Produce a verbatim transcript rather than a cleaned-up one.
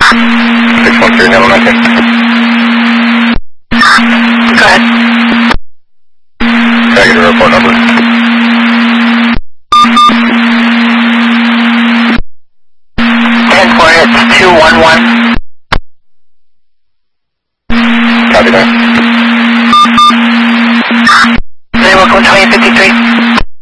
six one three, Nemo nineteen. Go ahead. Can I get a report number? ten four, it's two one one. Copy that. They welcome twenty fifty-three.